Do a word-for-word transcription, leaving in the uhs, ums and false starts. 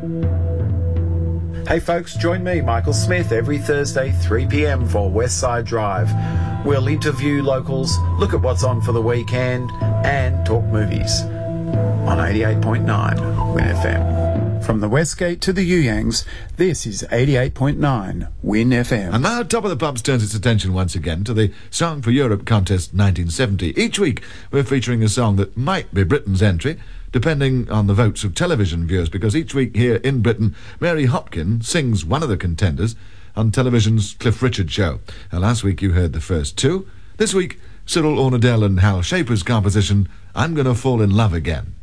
Hey folks, join me, Michael Smith, every Thursday, three p m for West Side Drive. We'll interview locals, look at what's on for the weekend, and talk movies on eighty-eight point nine Win F M. From the Westgate to the Yuyangs, this is eighty-eight point nine Win F M. And now Top of the Pops turns its attention once again to the Song for Europe contest nineteen seventy. Each week we're featuring a song that might be Britain's entry, depending on the votes of television viewers, because each week here in Britain, Mary Hopkin sings one of the contenders on television's Cliff Richard show. Now, last week you heard the first two. This week, Cyril Ornadell and Hal Shaper's composition, I'm Gonna Fall in Love Again.